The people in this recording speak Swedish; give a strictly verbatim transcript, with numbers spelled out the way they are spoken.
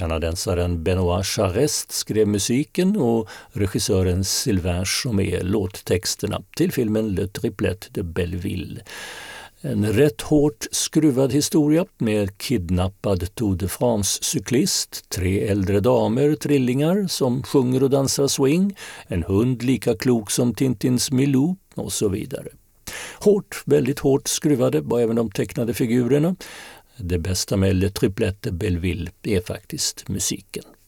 Kanadensaren Benoit Charest skrev musiken och regissören Sylvain Chomet låttexterna till filmen Le Triplet de Belleville. En rätt hårt skruvad historia med kidnappad Tour de France-cyklist, tre äldre damer, trillingar som sjunger och dansar swing, en hund lika klok som Tintins Milou och så vidare. Hårt, väldigt hårt skruvade var även de tecknade figurerna. Det bästa med Le Triplet de Belleville är faktiskt musiken.